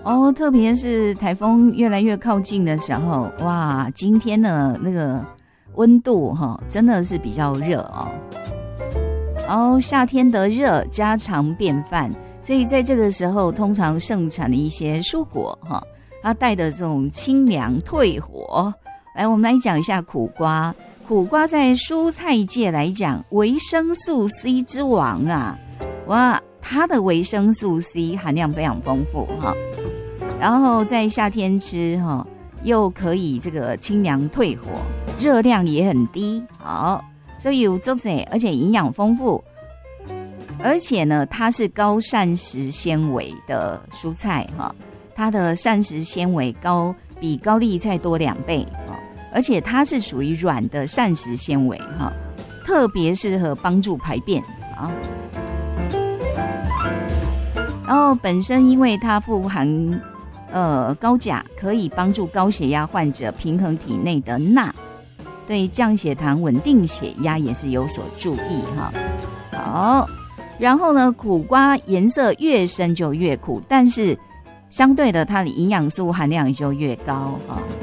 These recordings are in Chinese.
哦，特别是台风越来越靠近的时候，哇，今天的那个温度真的是比较热哦。然后夏天的热家常便饭，所以在这个时候通常盛产的一些蔬果它带的这种清凉退火。来，我们来讲一下苦瓜。苦瓜在蔬菜界来讲，维生素 C 之王啊！哇，它的维生素 C 含量非常丰富然后在夏天吃又可以这个清凉退火，热量也很低，所以有足济，而且营养丰富，而且呢，它是高膳食纤维的蔬菜它的膳食纤维比高丽菜多2倍而且它是属于软的膳食纤维特别适合帮助排便然后本身因为它富含高钾，可以帮助高血压患者平衡体内的钠，对降血糖、稳定血压也是有所注意好，然后呢，苦瓜颜色越深就越苦，但是相对的，它的营养素含量也就越高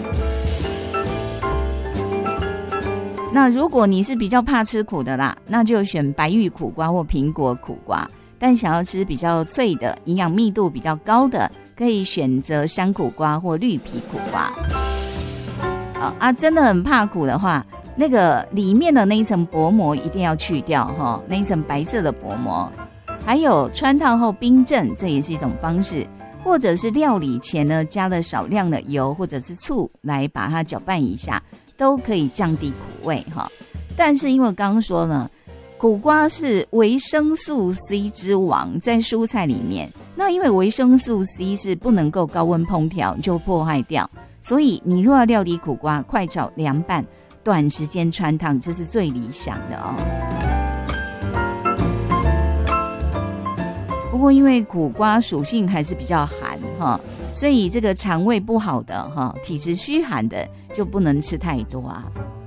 那如果你是比较怕吃苦的啦，那就选白玉苦瓜或苹果苦瓜。但想要吃比较脆的、营养密度比较高的，可以选择山苦瓜或绿皮苦瓜。真的很怕苦的话，那个里面的那一层薄膜一定要去掉那一层白色的薄膜。还有穿烫后冰镇，这也是一种方式。或者是料理前呢，加了少量的油或者是醋来把它搅拌一下，都可以降低苦味但是因为刚刚说呢，苦瓜是维生素 C 之王，在蔬菜里面，那因为维生素 C 是不能够高温烹调就破坏掉，所以你若要料理苦瓜，快炒凉拌，短时间穿烫，这是最理想的不过因为苦瓜属性还是比较寒所以这个肠胃不好的体质虚寒的就不能吃太多